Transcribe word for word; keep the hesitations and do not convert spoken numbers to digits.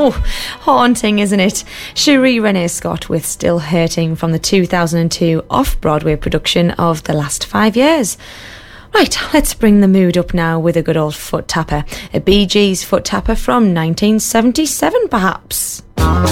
Oh, haunting, isn't it? Cherie Renee Scott with Still Hurting from the two thousand two off-Broadway production of The Last Five Years. Right, let's bring the mood up now with a good old foot tapper. A Bee Gees foot tapper from nineteen seventy-seven, perhaps.